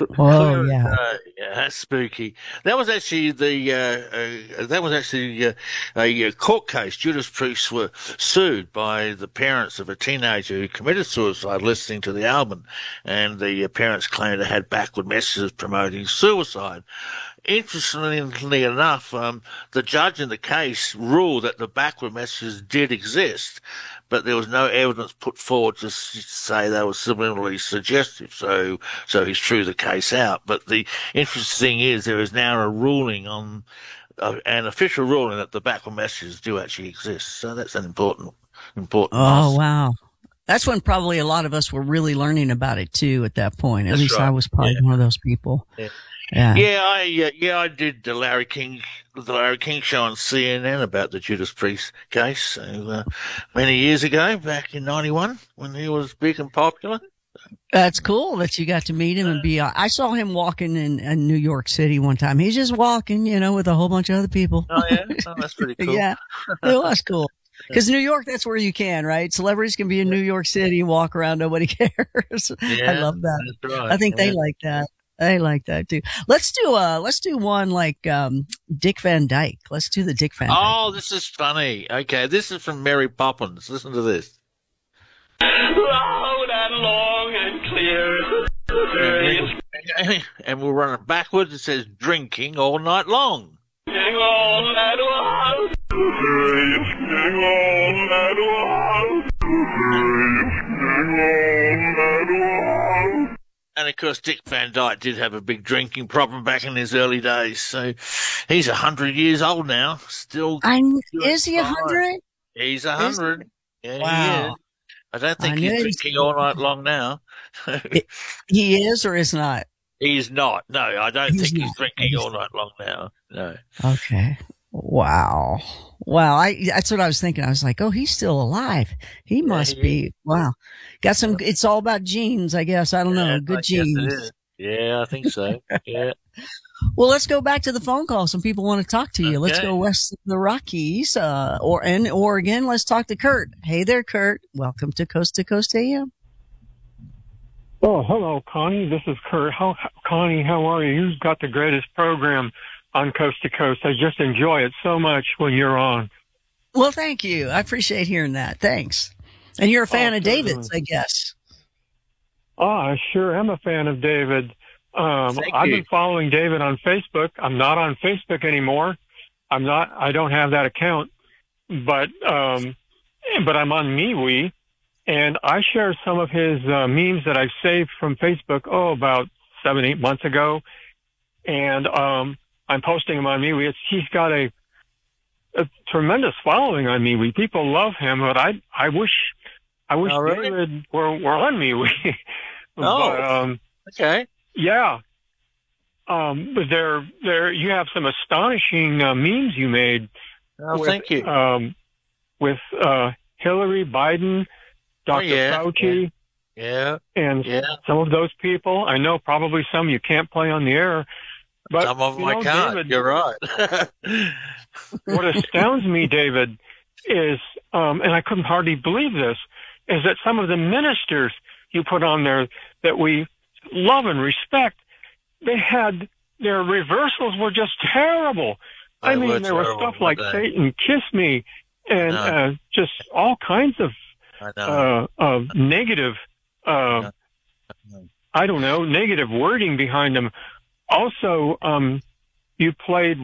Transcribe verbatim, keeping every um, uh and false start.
Oh, yeah. Uh, yeah, that's spooky. That was actually the uh, uh, that was actually uh, a, uh court case. Judas Priest were sued by the parents of a teenager who committed suicide listening to the album, and the uh, parents claimed it had backward messages promoting suicide. Interestingly enough, um, the judge in the case ruled that the backward messages did exist, but there was no evidence put forward to say they were subliminally suggestive. So, so he threw the case out. But the interesting thing is there is now a ruling on uh, an official ruling that the backward messages do actually exist. So that's an important, important Oh, milestone. wow. That's when probably a lot of us were really learning about it too at that point. At That's least I right. was probably Yeah. one of those people. Yeah. Yeah. Yeah, I uh, yeah I did the Larry King the Larry King show on C N N about the Judas Priest case so, uh, many years ago, back in ninety-one, when he was big and popular. That's cool that you got to meet him and be, uh, I saw him walking in, in New York City one time. He's just walking, you know, with a whole bunch of other people. Oh yeah, oh, that's pretty cool. Yeah, it was cool. Cause New York, that's where you can, right? Celebrities can be in New York City, walk around, nobody cares. Yeah, I love that. that's right. I think yeah. they like that. I like that too. Let's do uh let's do one like um Dick Van Dyke. Let's do the Dick Van Dyke. Oh, this is funny. Okay, this is from Mary Poppins. Listen to this. Loud and long and clear. And we'll run it backwards. It says drinking all night long. Drinking all night long. Drinking all night long. Drinking all night long. And of course, Dick Van Dyke did have a big drinking problem back in his early days. So he's a hundred years old now. Still, I'm, doing is he a fine. hundred? He's a hundred. Yeah, he Wow. is. I don't think I he's knew he's- drinking all night long now. He is or is not? He's not. No, I don't He's think he's not. drinking He's- all night long now. No. Okay. Wow. Wow. I, that's what I was thinking. I was like, oh, he's still alive. He must he be. Wow. Got some, it's all about genes, I guess. I don't know. Yeah, I Good guess it genes. is. Yeah, I think so. Yeah. Well, let's go back to the phone call. Some people want to talk to you. Let's Okay. go west of the Rockies, uh, or in Oregon. Let's talk to Kurt. Hey there, Kurt. Welcome to Coast to Coast A M. Oh, hello, Connie. This is Kurt. How, Connie, how are you? You've got the greatest program on Coast to Coast. I just enjoy it so much when you're on. Well, thank you. I appreciate hearing that. Thanks. And you're a fan Oh, of David's, I guess. Oh, I sure am a fan of David. Um, Thank I've you. been following David on Facebook. I'm not on Facebook anymore. I'm not, I don't have that account, but, um, but I'm on MeWe, and I share some of his uh, memes that I've saved from Facebook, oh, about seven, eight months ago. And, um, I'm posting them on MeWe. It's, he's got a, a tremendous following on MeWe. People love him, but I, I wish, I wish Oh, really? David were, were on MeWe. Oh. But, um, Okay. yeah. Um, but there, there, you have some astonishing uh, memes you made. Oh, with, thank you. Um, with, uh, Hillary, Biden, Doctor Oh, yeah, Fauci, Yeah. and Yeah. some of those people. I know probably some you can't play on the air, but Some of them you I know, can't. David, You're right. what astounds me, David, is, um, and I couldn't hardly believe this, is that some of the ministers you put on there that we love and respect, they had, their reversals were just terrible. I They were mean, there was terrible, stuff like weren't they? Satan, kiss me, and I know. uh, just all kinds of I know. uh, of negative, uh, I don't know, negative wording behind them. Also, um, you played